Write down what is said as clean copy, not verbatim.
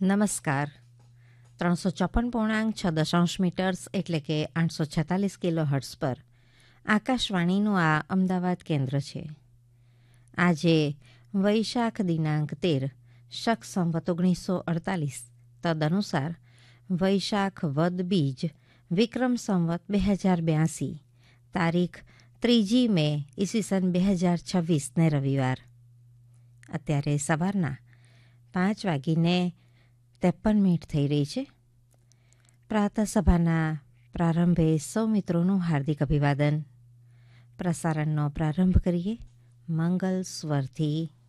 નમસ્કાર. 354.6 મીટર્સ એટલે કે 846 કિલો હર્ટ્ઝ પર આકાશવાણીનું આ અમદાવાદ કેન્દ્ર છે. આજે વૈશાખ દિનાંક 13 શક સંવત 1948 તદનુસાર વૈશાખ વદ બીજ વિક્રમ સંવત 2082 તારીખ 3 મે ઈસવીસન 2026 ને રવિવાર. અત્યારે સવારના 5:53 થઈ રહી છે. પ્રાતઃસભાના પ્રારંભે સૌ મિત્રોનું હાર્દિક અભિવાદન. પ્રસારણનો પ્રારંભ કરીએ મંગલ સ્વરથી.